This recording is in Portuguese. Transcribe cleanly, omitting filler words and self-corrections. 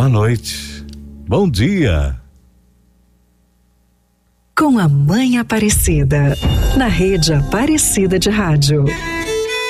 Boa noite. Bom dia. Com a Mãe Aparecida, na Rede Aparecida de Rádio.